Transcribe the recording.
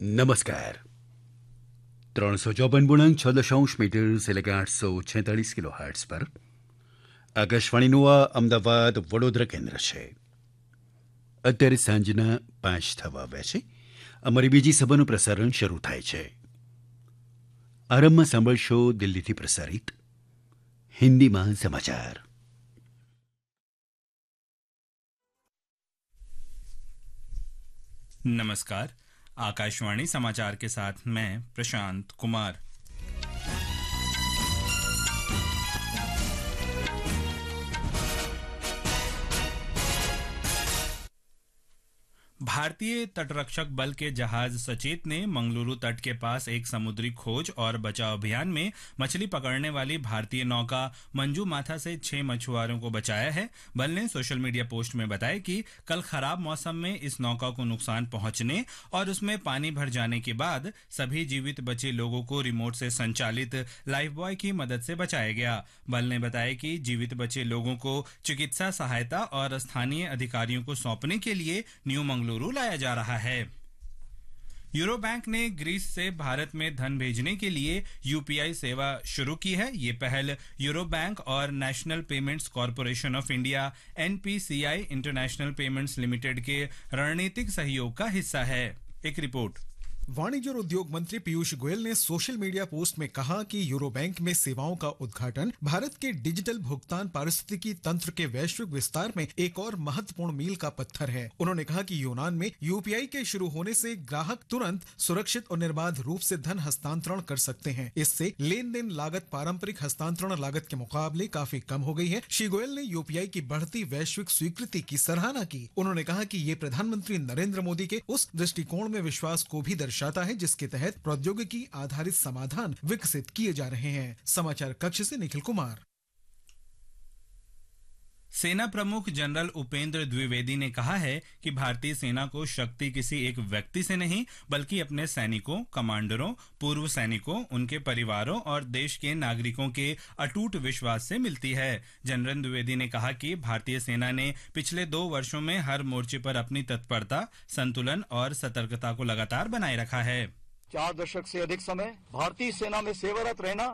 નમસ્કાર 354.6 મીટર્સ એટલે કે 846 કિલો હર્ટ્ઝ પર આકાશવાણીનું આ અમદાવાદ વડોદરા કેન્દ્ર છે. અત્યારે સાંજના 5 થવા આવ્યા છે. અમારી બીજી સભાનું પ્રસારણ શરૂ થાય છે. આરંભમાં સાંભળશો દિલ્હીથી પ્રસારિત हिंदीમાં સમાચાર. नमस्कार, आकाशवाणी समाचार के साथ मैं प्रशांत कुमार. भारतीय तटरक्षक बल के जहाज सचेत ने मंगलुरु तट के पास एक समुद्री खोज और बचाव अभियान में मछली पकड़ने वाली भारतीय नौका मंजू माथा से 6 मछुआरों को बचाया है. बल ने सोशल मीडिया पोस्ट में बताया कि कल खराब मौसम में इस नौका को नुकसान पहुंचने और उसमें पानी भर जाने के बाद सभी जीवित बचे लोगों को रिमोट से संचालित लाइफ बॉय की मदद से बचाया गया. बल ने बताया कि जीवित बचे लोगों को चिकित्सा सहायता और स्थानीय अधिकारियों को सौंपने के लिए न्यू मंगलुरु लाया जा रहा है. यूरो बैंक ने ग्रीस से भारत में धन भेजने के लिए यूपीआई सेवा शुरू की है. ये पहल यूरो बैंक और national payments corporation of India NPCI international payments limited के रणनीतिक सहयोग का हिस्सा है. एक रिपोर्ट. वाणिज्य और उद्योग मंत्री पीयूष गोयल ने सोशल मीडिया पोस्ट में कहा कि यूरो बैंक में सेवाओं का उद्घाटन भारत के डिजिटल भुगतान पारिस्थितिकी तंत्र के वैश्विक विस्तार में एक और महत्वपूर्ण मील का पत्थर है. उन्होंने कहा कि यूनान में यूपीआई के शुरू होने से ग्राहक तुरंत सुरक्षित और निर्बाध रूप से धन हस्तांतरण कर सकते हैं. इससे लेन देन लागत पारंपरिक हस्तांतरण लागत के मुकाबले काफी कम हो गई है. श्री गोयल ने यूपीआई की बढ़ती वैश्विक स्वीकृति की सराहना की. उन्होंने कहा कि ये प्रधानमंत्री नरेंद्र मोदी के उस दृष्टिकोण में विश्वास को भी दर्शाता है जिसके तहत प्रौद्योगिकी आधारित समाधान विकसित किए जा रहे हैं. समाचार कक्ष से निखिल कुमार. सेना प्रमुख जनरल उपेंद्र द्विवेदी ने कहा है कि भारतीय सेना को शक्ति किसी एक व्यक्ति से नहीं बल्कि अपने सैनिकों, कमांडरों, पूर्व सैनिकों, उनके परिवारों और देश के नागरिकों के अटूट विश्वास से मिलती है. जनरल द्विवेदी ने कहा कि भारतीय सेना ने पिछले 2 वर्षों में हर मोर्चे पर अपनी तत्परता, संतुलन और सतर्कता को लगातार बनाए रखा है. 4 दशक से अधिक समय भारतीय सेना में सेवारत रहना